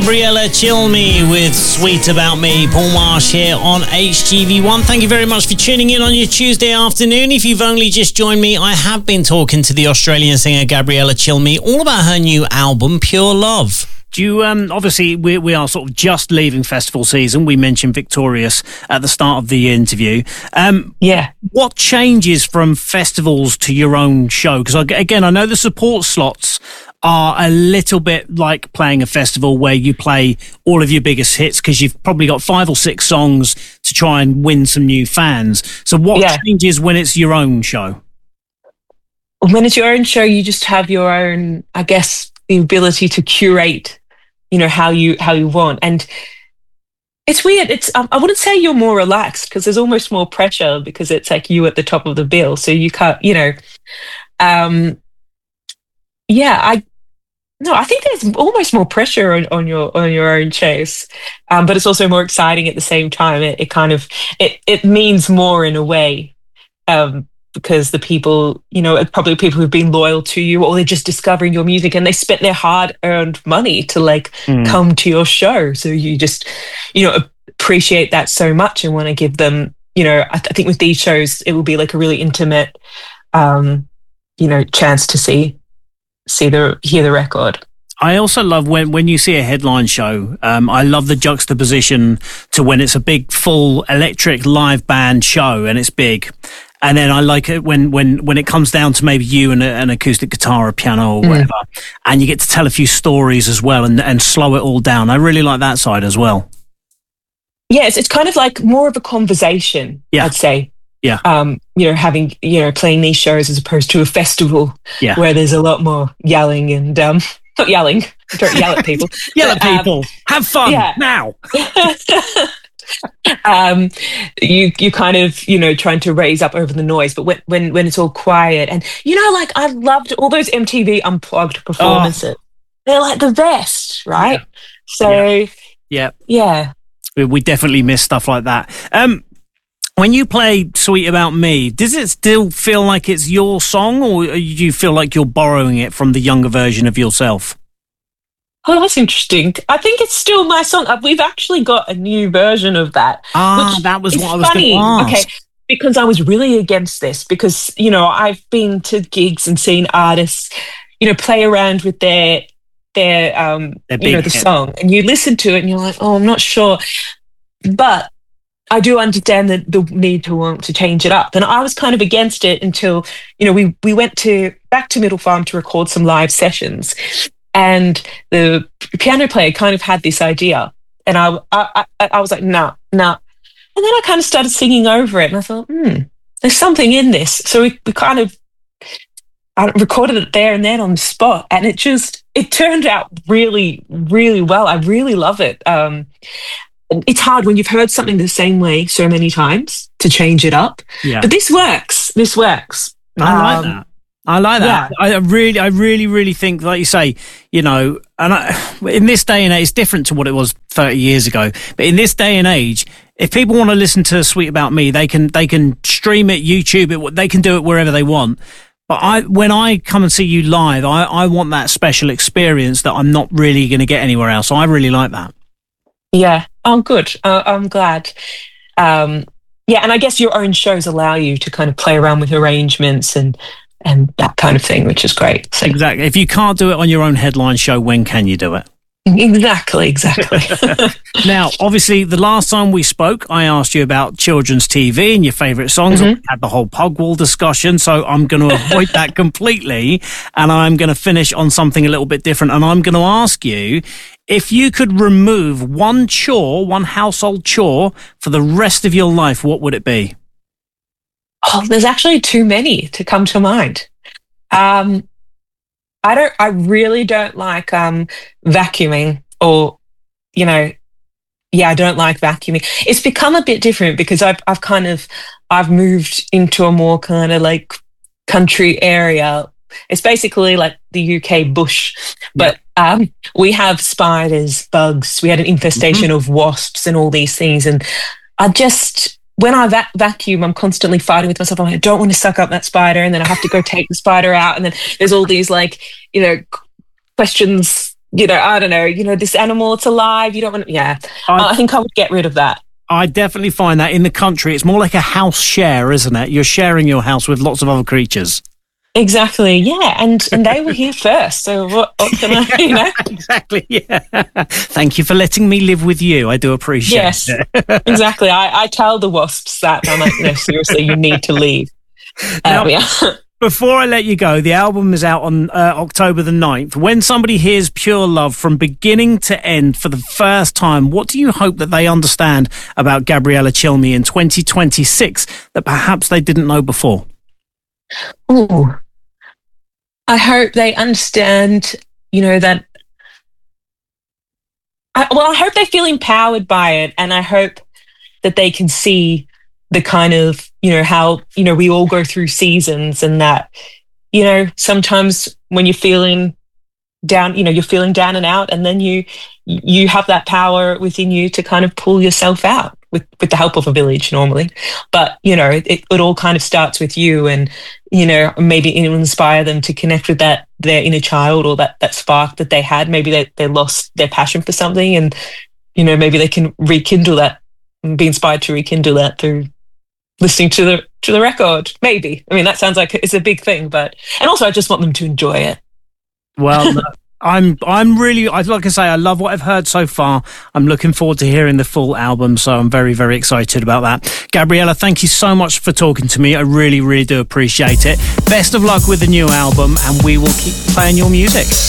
Gabriella Cilmi with Sweet About Me. Paul Marsh here on HGV1. Thank you very much for tuning in on your Tuesday afternoon. If you've only just joined me, I have been talking to the Australian singer Gabriella Cilmi all about her new album, Pure Love. Do you, obviously, we are sort of just leaving festival season. We mentioned Victorious at the start of the interview. Yeah. What changes from festivals to your own show? Because, again, I know the support slots are a little bit like playing a festival where you play all of your biggest hits because you've probably got 5 or 6 songs to try and win some new fans. So what changes when it's your own show? When it's your own show, you just have your own, I guess, the ability to curate, you know, how you want. And it's weird. It's I wouldn't say you're more relaxed because there's almost more pressure because it's like you at the top of the bill. So you can't, you know, I think there's almost more pressure on your own shows, but it's also more exciting at the same time. It kind of it means more in a way, because the people, you know, are probably people who've been loyal to you, or they're just discovering your music and they spent their hard-earned money to like come to your show. So you just, you know, appreciate that so much and want to give them, you know, I think with these shows it will be like a really intimate, you know, chance to hear the record. I also love when you see a headline show. I love the juxtaposition to when it's a big, full electric live band show and it's big. And then I like it when it comes down to maybe you and an acoustic guitar or piano or whatever, and you get to tell a few stories as well and slow it all down. I really like that side as well. Yes, it's kind of like more of a conversation, I'd say. Yeah. You know, having, you know, playing these shows as opposed to a festival where there's a lot more yelling and not yelling, don't yell at people. Yell at people. Have fun now. You kind of, you know, trying to raise up over the noise, but when it's all quiet, and you know, like I loved all those MTV Unplugged performances. They're like the best, right? So yeah. We definitely miss stuff like that. When you play Sweet About Me, does it still feel like it's your song, or do you feel like you're borrowing it from the younger version of yourself? Oh, that's interesting. I think it's still my song. We've actually got a new version of that. That was what I was going to ask. Okay, because I was really against this because, you know, I've been to gigs and seen artists, you know, play around with their you know, the song, and you listen to it and you're like, oh, I'm not sure. But I do understand the need to want to change it up. And I was kind of against it until, you know, we went back to Middle Farm to record some live sessions. And the piano player kind of had this idea. And I was like, no. And then I kind of started singing over it. And I thought, there's something in this. So we kind of, I recorded it there and then on the spot. And it turned out really, really well. I really love it. It's hard when you've heard something the same way so many times to change it up. Yeah. But this works. I like that. I like that. Yeah. I really, really think, like you say, you know, and in this day and age, it's different to what it was 30 years ago. But in this day and age, if people want to listen to Sweet About Me, they can stream it, YouTube it, they can do it wherever they want. But when I come and see you live, I want that special experience that I'm not really going to get anywhere else. So I really like that. Yeah. Oh, good. I'm glad. And I guess your own shows allow you to kind of play around with arrangements and that kind of thing, which is great. So. Exactly. If you can't do it on your own headline show, when can you do it? Exactly. Now, obviously, the last time we spoke, I asked you about children's TV and your favourite songs. We had the whole Pugwall discussion, so I'm going to avoid that completely, and I'm going to finish on something a little bit different, and I'm going to ask you, if you could remove one household chore for the rest of your life, what would it be? Oh, there's actually too many to come to mind. I really don't like vacuuming, or, you know, I don't like vacuuming. It's become a bit different because I've moved into a more kind of like country area. It's basically like the UK bush, but we have spiders, bugs. We had an infestation of wasps and all these things, and when I vacuum, I'm constantly fighting with myself. I'm like, I don't want to suck up that spider, and then I have to go take the spider out, and then there's all these, like, you know, questions I don't know, this animal, it's alive. You don't want to, I think I would get rid of that. I definitely find that in the country, it's more like a house share, isn't it? You're sharing your house with lots of other creatures. Exactly, yeah, and they were here first, so what can I, Exactly, yeah. Thank you for letting me live with you. I do appreciate it. Yes, exactly. I tell the wasps that. I'm like, no, seriously, you need to leave. Now, before I let you go, the album is out on October the 9th. When somebody hears Pure Love from beginning to end for the first time, what do you hope that they understand about Gabriella Cilmi in 2026 that perhaps they didn't know before? Ooh. I hope they understand, that. I hope they feel empowered by it, and I hope that they can see the kind of, how, we all go through seasons, and that, sometimes when you're feeling down, you're feeling down and out, and then you have that power within you to kind of pull yourself out with the help of a village normally. But, it all kind of starts with you, and, maybe it'll inspire them to connect with their inner child, or that spark that they had. Maybe they lost their passion for something, and, maybe they can rekindle that and be inspired to rekindle that through listening to the record. Maybe. I mean, that sounds like it's a big thing, and also I just want them to enjoy it. Well, I'm really, like I say, I love what I've heard so far. I'm looking forward to hearing the full album, so I'm very, very excited about that. Gabriella, thank you so much for talking to me. I really, really do appreciate it. Best of luck with the new album, and we will keep playing your music.